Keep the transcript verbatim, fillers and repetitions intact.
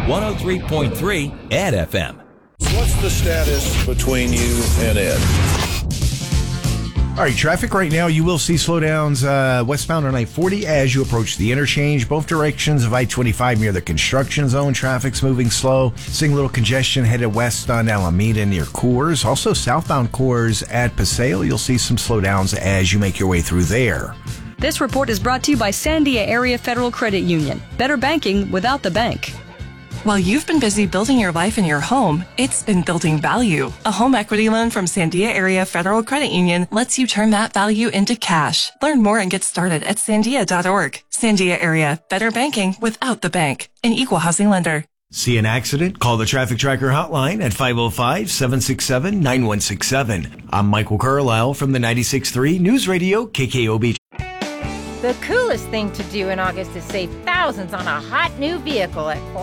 one oh three point three Ed F M. What's the status between you and Ed? All right, traffic right now, you will see slowdowns uh, westbound on I forty as you approach the interchange. Both directions of I twenty-five near the construction zone. Traffic's moving slow. Seeing a little congestion headed west on Alameda near Coors. Also, southbound Coors at Paseo. You'll see some slowdowns as you make your way through there. This report is brought to you by Sandia Area Federal Credit Union. Better banking without the bank. While you've been busy building your life and your home, it's been building value. A home equity loan from Sandia Area Federal Credit Union lets you turn that value into cash. Learn more and get started at sandia dot org. Sandia Area, better banking without the bank. An equal housing lender. See an accident? Call the Traffic Tracker hotline at five oh five, seven six seven, nine one six seven. I'm Michael Carlisle from the ninety-six point three News Radio K K O B. The coolest thing to do in August is save thousands on a hot new vehicle at